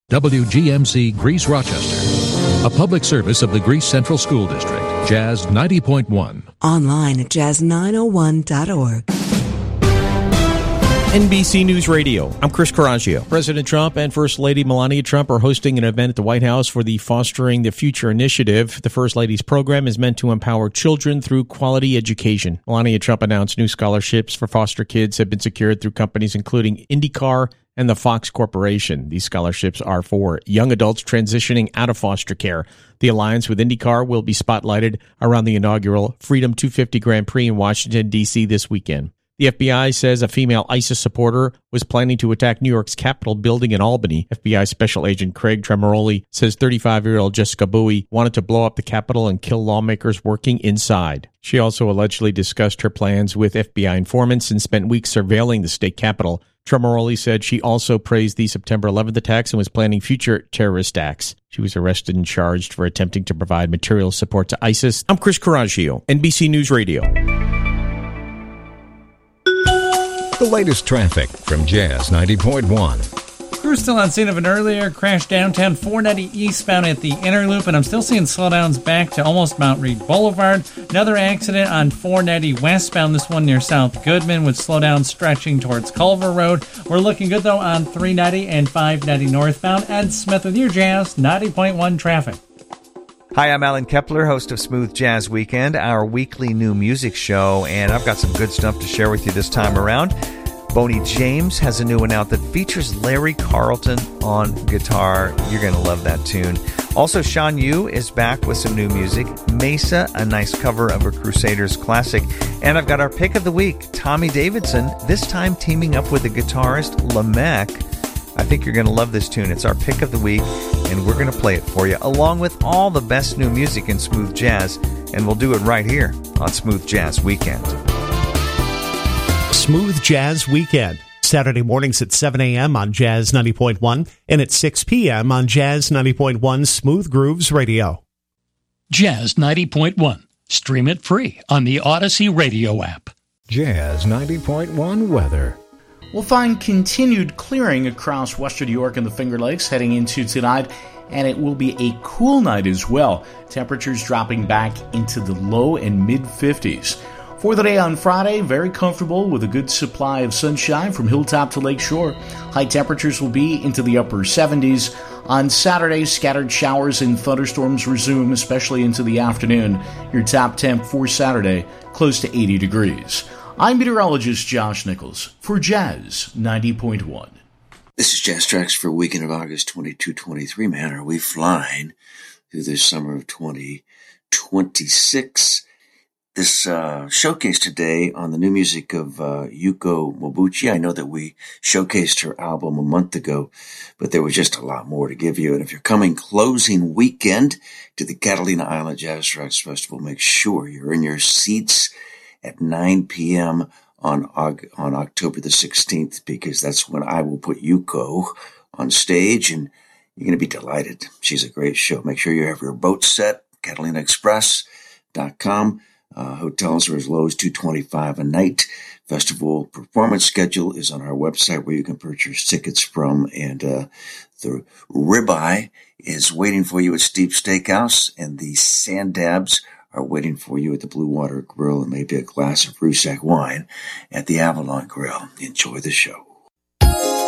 WGMC Greece Rochester, a public service of the Greece Central School District, Jazz 90.1. Online at jazz901.org. NBC News Radio. I'm Chris Coraggio. President Trump and First Lady Melania Trump are hosting an event at the White House for the Fostering the Future initiative. The First Lady's program is meant to empower children through quality education. Melania Trump announced new scholarships for foster kids have been secured through companies including IndyCar and the Fox Corporation. These scholarships are for young adults transitioning out of foster care. The alliance with IndyCar will be spotlighted around the inaugural Freedom 250 Grand Prix in Washington, D.C. this weekend. The FBI says a female ISIS supporter was planning to attack New York's Capitol building in Albany. FBI Special Agent Craig Tremoroli says 35-year-old Jessica Bowie wanted to blow up the Capitol and kill lawmakers working inside. She also allegedly discussed her plans with FBI informants and spent weeks surveilling the state capitol. Tremoroli said she also praised the September 11th attacks and was planning future terrorist acts. She was arrested and charged for attempting to provide material support to ISIS. I'm Chris Coraggio, NBC News Radio. The latest traffic from Jazz 90.1. Crew still on scene of an earlier crash downtown 490 eastbound at the Inner Loop, and I'm still seeing slowdowns back to almost Mount Read Boulevard. Another accident on 490 westbound, this one near South Goodman, with slowdowns stretching towards Culver Road. We're looking good, though, on 390 and 590 northbound. Ed Smith with your Jazz 90.1 traffic. Hi, I'm Alan Kepler, host of Smooth Jazz Weekend, our weekly new music show, and I've got some good stuff to share with you this time around. Boney James has a new one out that features Larry Carlton on guitar. You're going to love that tune. Also, Sean Yu is back with some new music. Mesa, a nice cover of a Crusaders classic. And I've got our pick of the week, Tommy Davidson, this time teaming up with the guitarist Lamech. I think you're going to love this tune. It's our pick of the week, and we're going to play it for you, along with all the best new music in smooth jazz, and we'll do it right here on Smooth Jazz Weekend. Smooth Jazz Weekend, Saturday mornings at 7 a.m. on Jazz 90.1 and at 6 p.m. on Jazz 90.1 Smooth Grooves Radio. Jazz 90.1. Stream it free on the Odyssey radio app. Jazz 90.1 weather. We'll find continued clearing across western New York and the Finger Lakes heading into tonight, and it will be a cool night as well. Temperatures dropping back into the low and mid-50s. For the day on Friday, very comfortable with a good supply of sunshine from hilltop to lakeshore. High temperatures will be into the upper 70s. On Saturday, scattered showers and thunderstorms resume, especially into the afternoon. Your top temp for Saturday, close to 80 degrees. I'm meteorologist Josh Nichols for Jazz 90.1. This is Jazz Tracks for a weekend of August 22-23. Man, are we flying through this summer of 2026. This showcase today on the new music of Yuko Mobuchi. I know that we showcased her album a month ago, but there was just a lot more to give you. And if you're coming closing weekend to the Catalina Island Jazz Tracks Festival, make sure you're in your seats at 9 p.m. on October the 16th, because that's when I will put Yuko on stage, and you're going to be delighted. She's a great show. Make sure you have your boat set, CatalinaExpress.com. Hotels are as low as $225 a night. Festival performance schedule is on our website where you can purchase tickets from. And the ribeye is waiting for you at Steep Steakhouse, and the sand dabs are waiting for you at the Blue Water Grill, and maybe a glass of Rusak wine at the Avalon Grill. Enjoy the show.